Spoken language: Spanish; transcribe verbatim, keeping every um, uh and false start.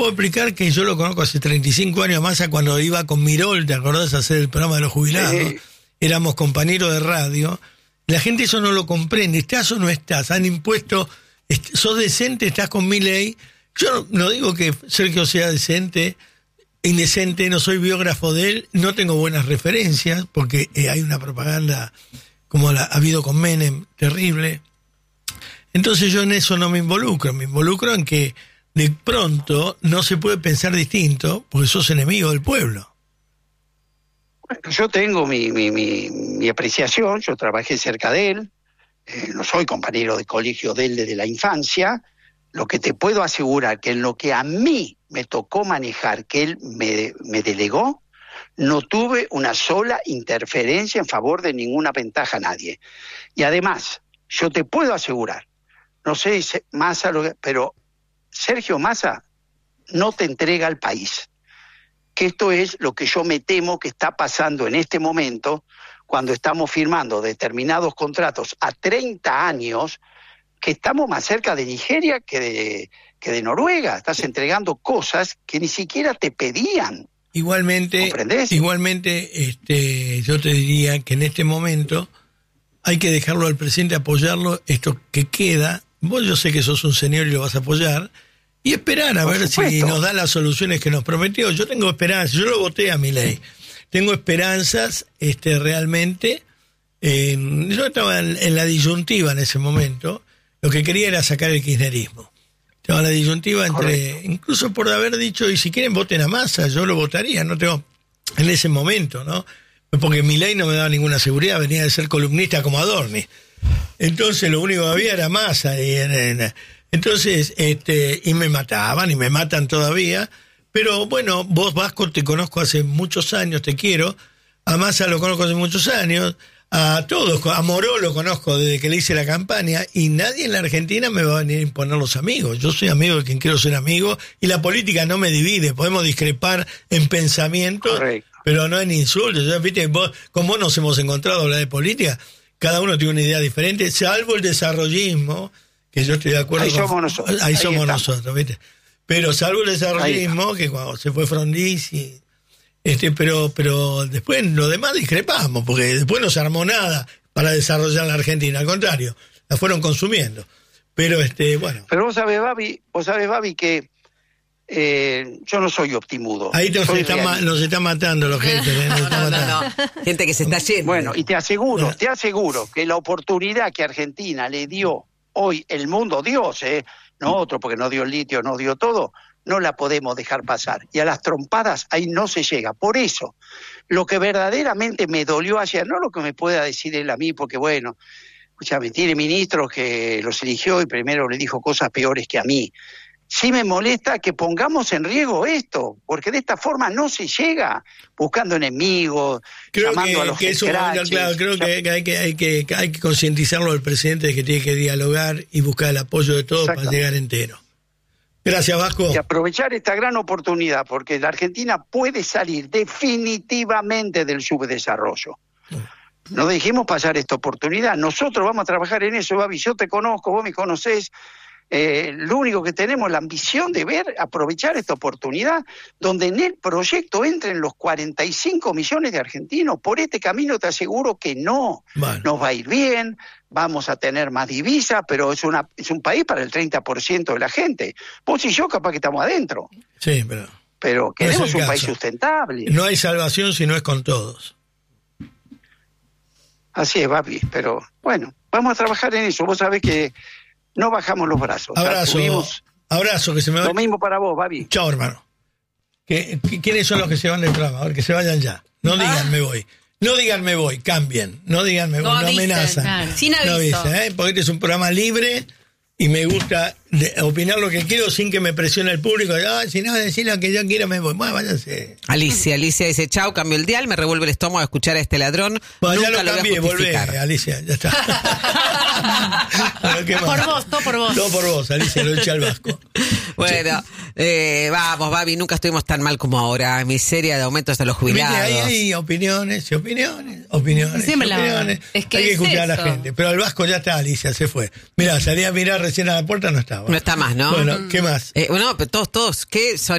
puedo explicar que yo lo conozco hace treinta y cinco años más, a cuando iba con Mirol, ¿te acordás? A hacer el programa de los jubilados. Sí. Éramos compañeros de radio. La gente eso no lo comprende. ¿Estás o no estás? Han impuesto, est- sos decente, estás con Milei. Yo no, no digo que Sergio sea decente, indecente, no soy biógrafo de él, no tengo buenas referencias, porque eh, hay una propaganda como la ha habido con Menem, terrible. Entonces yo en eso no me involucro, me involucro en que de pronto no se puede pensar distinto, porque sos enemigo del pueblo. Bueno, yo tengo mi, mi, mi, mi apreciación, yo trabajé cerca de él, eh, no soy compañero de colegio de él desde la infancia. Lo que te puedo asegurar que en lo que a mí me tocó manejar, que él me, me delegó, no tuve una sola interferencia en favor de ninguna ventaja a nadie. Y además, yo te puedo asegurar, no sé si Massa, pero Sergio Massa no te entrega al país. Que esto es lo que yo me temo que está pasando en este momento, cuando estamos firmando determinados contratos a treinta años, que estamos más cerca de Nigeria que de, que de Noruega. Estás entregando cosas que ni siquiera te pedían. Igualmente, ¿comprendés? Igualmente, este, yo te diría que en este momento hay que dejarlo al presidente, apoyarlo, esto que queda. Vos yo sé que sos un señor y lo vas a apoyar, y esperar a Por ver supuesto. si nos da las soluciones que nos prometió. Yo tengo esperanzas, yo lo voté a Milei. Tengo esperanzas este, realmente. Eh, yo estaba en, en la disyuntiva en ese momento. Lo que quería era sacar el kirchnerismo. Estaba en la disyuntiva entre, correcto, incluso por haber dicho, y si quieren voten a Massa, yo lo votaría, no tengo, en ese momento, ¿no? Porque Milei no me daba ninguna seguridad, venía de ser columnista como Adorni. Entonces lo único que había era Massa. Y, entonces, este, y me mataban, y me matan todavía. Pero bueno, vos, Vasco, te conozco hace muchos años, te quiero. A Massa lo conozco hace muchos años. A todos, a Moró lo conozco desde que le hice la campaña, y nadie en la Argentina me va a venir a imponer los amigos. Yo soy amigo de quien quiero ser amigo, y la política no me divide. Podemos discrepar en pensamientos, correcto, pero no en insultos. ¿Ya viste? Vos, con vos nos hemos encontrado a hablar de política, cada uno tiene una idea diferente, salvo el desarrollismo, que yo estoy de acuerdo ahí con... Somos nosotros. Ahí, ahí somos estamos. nosotros, ¿viste? Pero salvo el desarrollismo, que cuando se fue Frondizi... y Este, pero, pero después lo demás discrepamos, porque después no se armó nada para desarrollar la Argentina, al contrario, la fueron consumiendo. Pero este, bueno. Pero vos sabés, Babi, vos sabés, Babi, que eh, yo no soy optimudo. Ahí nos está, ma- nos está matando la gente, ¿eh? Nos No, está no, no, matando. no. Gente que se está yendo. Bueno, y te aseguro, te aseguro que la oportunidad que Argentina le dio hoy el mundo, Dios, eh, no otro, porque no dio el litio, no dio todo, no la podemos dejar pasar. Y a las trompadas ahí no se llega. Por eso, lo que verdaderamente me dolió ayer, no lo que me pueda decir él a mí, porque bueno, escúchame, tiene ministros que los eligió y primero le dijo cosas peores que a mí. Sí me molesta que pongamos en riesgo esto, porque de esta forma no se llega buscando enemigos, Creo llamando que, a los que eso, escraches, claro, creo que hay que, hay que, que, hay que concientizarlo al presidente de que tiene que dialogar y buscar el apoyo de todos para llegar entero. Gracias, Vasco. Y aprovechar esta gran oportunidad, porque la Argentina puede salir definitivamente del subdesarrollo. No dejemos pasar esta oportunidad. Nosotros vamos a trabajar en eso, Babi. Yo te conozco, vos me conocés. Eh, lo único que tenemos es la ambición de ver, aprovechar esta oportunidad, donde en el proyecto entren los cuarenta y cinco millones de argentinos. Por este camino te aseguro que no. Bueno. Nos va a ir bien, vamos a tener más divisas, pero es una es un país para el treinta por ciento de la gente. Vos y yo capaz que estamos adentro. Sí, pero... Pero queremos no es el un caso. país sustentable. No hay salvación si no es con todos. Así es, papi, pero bueno, vamos a trabajar en eso. Vos sabés que no bajamos los brazos. Abrazo, tuvimos... abrazo, que se me va. Lo mismo para vos, Babi. Chao, hermano. ¿Qué, qué, ¿Quiénes son los que se van del programa? A ver, que se vayan ya. No digan Ah. me voy. No digan me voy, cambien. No digan me voy, No no avisen, amenazan. claro. Sin aviso. No avisen, ¿eh? Porque este es un programa libre y me gusta de, opinar lo que quiero sin que me presione el público. Ah, si no, decir lo que yo quiero me voy. Bueno, váyanse. Alicia, Alicia dice, chau, cambio el dial, me revuelve el estómago a escuchar a este ladrón. Bueno, Nunca ya lo cambié, voy a volvé, justificar. Alicia, ya está. Bueno, ¿qué más? Por vos, todo por vos. Todo por vos, Alicia, lo eché al Vasco. Bueno, eh, vamos, Babi, nunca estuvimos tan mal como ahora. Miseria de aumentos a los jubilados. Ahí hay opiniones y opiniones, opiniones, Siempre y la- opiniones. es que hay que es escuchar a la eso. gente. Pero el Vasco ya está, Alicia, se fue. Mirá, salí a mirar recién a la puerta, no estaba. estaba. No está más, ¿no? Bueno, ¿qué más? Eh, bueno, pero todos, todos. ¿Qué